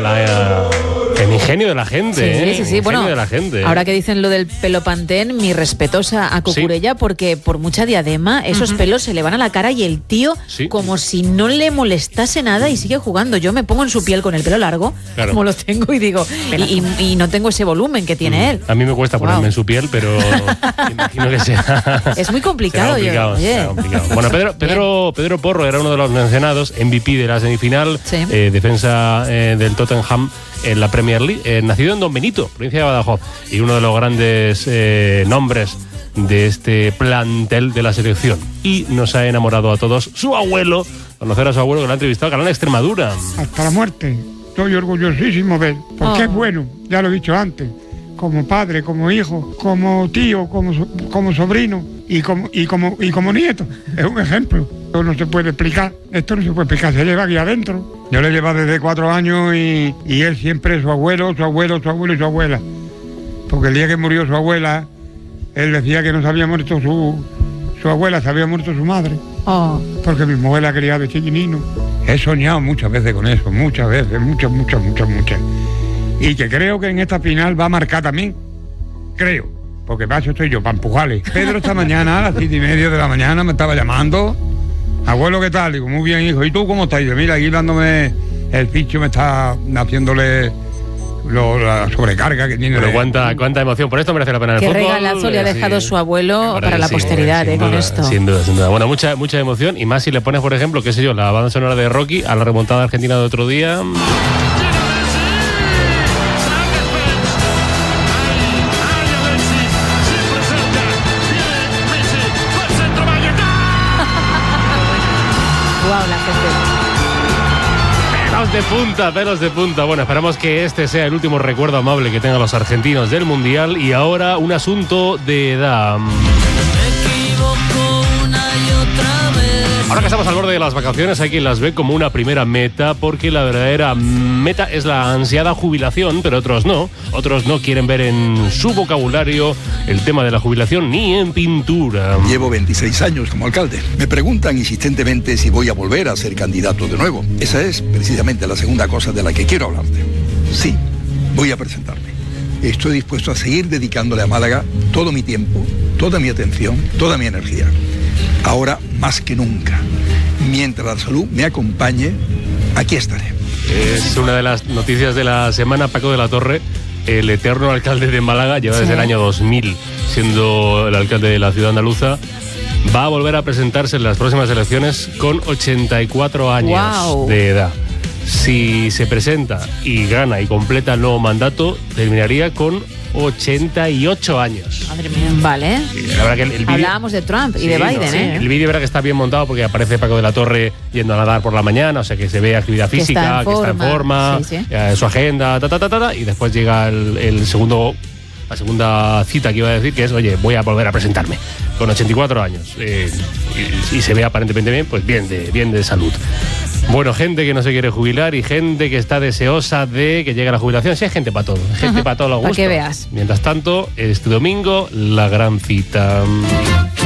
el ingenio de la gente. Sí. Bueno, de la gente. Ahora que dicen lo del pelo Pantene, mi respetos a Cucurella, porque por mucha diadema esos pelos se le van a la cara y el tío como si no le molestase nada y sigue jugando. Yo me pongo en su piel con el pelo largo, como lo tengo, y digo, y no tengo ese volumen que tiene él. A mí me cuesta ponerme en su piel, pero imagino que sea... Es muy complicado. Será complicado. Bueno, Pedro Porro era uno de los mencionados, MVP de la semifinal, defensa del Tottenham en la Premier League, nacido en Don Benito, provincia de Badajoz, y uno de los grandes nombres de este plantel de la selección. Y nos ha enamorado a todos su abuelo, conocer a su abuelo, que lo ha entrevistado Canal Extremadura. Hasta la muerte. Estoy orgullosísimo de él, porque es bueno, ya lo he dicho antes, como padre, como hijo, como tío, como sobrino y como nieto. Es un ejemplo. Esto no se puede explicar, se lleva aquí adentro. Yo le llevo desde 4 años y él siempre su abuelo y su abuela. Porque el día que murió su abuela, él decía que no se había muerto su abuela, se había muerto su madre. Porque mi mujer la quería de chiquinino. He soñado muchas veces con eso, muchas veces, muchas. Y que creo que en esta final va a marcar también. Creo. Porque para eso estoy yo, para empujarle. Pedro esta mañana, a las 7:30 de la mañana, me estaba llamando. Abuelo, ¿qué tal? Digo, muy bien, hijo. ¿Y tú cómo estás? Digo, mira, aquí dándome el ficho, me está haciéndole la sobrecarga que tiene. Pero cuánta emoción. Por esto merece la pena el fútbol. Qué regalazo le ha dejado su abuelo para la posteridad, con esto. Sin duda. Bueno, mucha emoción. Y más si le pones, por ejemplo, qué sé yo, la banda sonora de Rocky a la remontada argentina de otro día. Pelos de punta. Bueno, esperamos que este sea el último recuerdo amable que tengan los argentinos del Mundial. Y ahora un asunto de edad. Ahora que estamos al borde de las vacaciones, hay quien las ve como una primera meta, porque la verdadera meta es la ansiada jubilación, pero otros no. Otros no quieren ver en su vocabulario el tema de la jubilación ni en pintura. Llevo 26 años como alcalde. Me preguntan insistentemente si voy a volver a ser candidato de nuevo. Esa es precisamente la segunda cosa de la que quiero hablarte. Sí, voy a presentarme. Estoy dispuesto a seguir dedicándole a Málaga todo mi tiempo, toda mi atención, toda mi energía. Ahora más que nunca, mientras la salud me acompañe, aquí estaré. Es una de las noticias de la semana. Paco de la Torre, el eterno alcalde de Málaga, lleva desde el año 2000 siendo el alcalde de la ciudad andaluza. Va a volver a presentarse en las próximas elecciones con 84 años de edad. Si se presenta y gana y completa el nuevo mandato, terminaría con 88 años. Madre mía. Vale. La verdad que el vídeo... Hablábamos de Trump y de Biden, El vídeo, verdad que está bien montado, porque aparece Paco de la Torre yendo a nadar por la mañana, o sea que se ve actividad física, que está en forma, su agenda, y después llega la segunda cita que iba a decir, que es, oye, voy a volver a presentarme con 84 años. Y se ve aparentemente bien, pues bien de salud. Bueno, gente que no se quiere jubilar y gente que está deseosa de que llegue la jubilación. Sí, hay gente para todo, gente para todos los gustos. Para que veas. Mientras tanto, este domingo, la gran cita.